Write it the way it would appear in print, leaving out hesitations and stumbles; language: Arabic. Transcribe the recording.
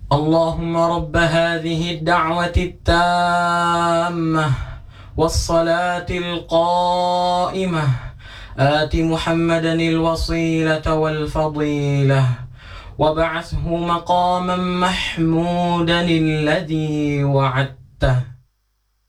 اللهم رب هذه الدعوة التامة والصلاة القائمة آت محمدا الوصيلة والفضيلة وابعثه مقاما محمودا الذي وعدته.